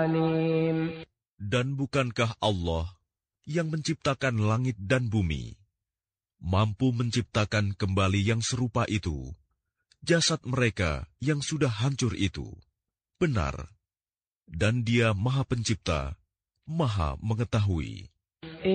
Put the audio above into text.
Dan bukankah Allah yang menciptakan langit dan bumi, mampu menciptakan kembali yang serupa itu, jasad mereka yang sudah hancur itu? Benar, dan Dia Maha Pencipta, Maha Mengetahui.